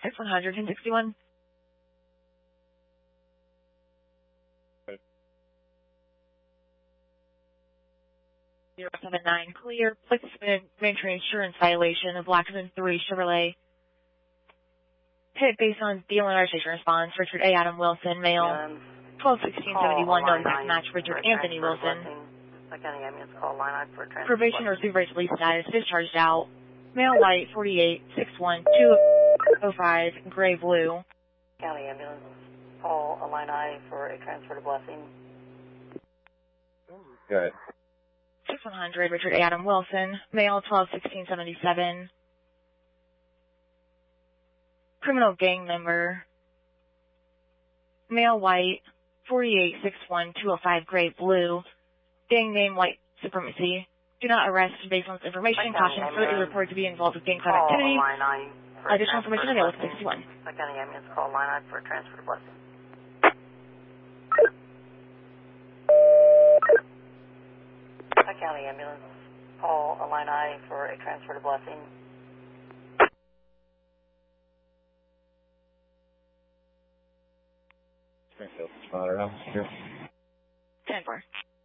6161. 079 clear. Placement mandatory insurance violation of Blackman 3 Chevrolet. Hit based on dealer registration response. Richard A. Adam Wilson, male. 121671, no exact match. Richard Anthony Wilson. Probation or supervised lease status. Discharged out. Male white 4861-205, gray blue. County ambulance. Call Illini for a transfer to Blessing. Good. 6100, Richard A. Adam Wilson, male 121677. Criminal gang member. Male white 4861-205, gray blue. Gang name white supremacy. Do not arrest based on this information. Caution, further report to be involved with gang crime activity. Additional information available at 61. County ambulance. Call Illini for a transfer to Blessing. County ambulance. Call Illini for a transfer to Blessing. Springfield, Colorado. Here. 10-4.